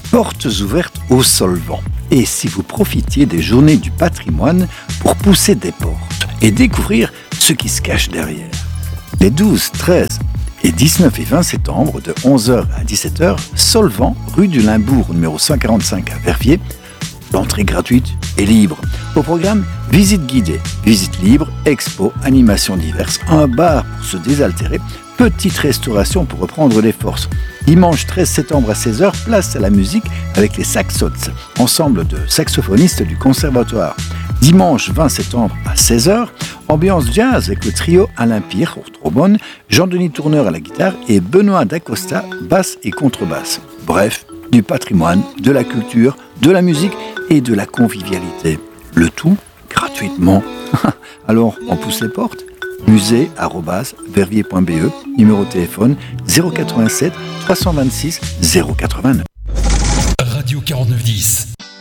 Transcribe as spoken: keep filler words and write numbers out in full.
Portes ouvertes au Solvant. Et si vous profitiez des journées du patrimoine pour pousser des portes et découvrir ce qui se cache derrière. Les douze, treize et dix-neuf et vingt septembre de onze heures à dix-sept heures, Solvant, rue du Limbourg, numéro cent quarante-cinq à Verviers. L'entrée gratuite et libre. Au programme, visite guidée, visite libre, expo, animations diverses, un bar pour se désaltérer, petite restauration pour reprendre les forces. Dimanche treize septembre à seize heures, place à la musique avec les Saxots, ensemble de saxophonistes du conservatoire. Dimanche vingt septembre à seize heures, ambiance jazz avec le trio Alain Pire au trombone, Jean-Denis Tourneur à la guitare et Benoît Dacosta, basse et contrebasse. Bref, du patrimoine, de la culture, de la musique et de la convivialité. Le tout gratuitement. Alors, on pousse les portes. musée arobase verviers point b e, numéro de téléphone zéro quatre-vingt-sept trois cent vingt-six zéro quatre-vingt-neuf. Radio quarante-neuf dix.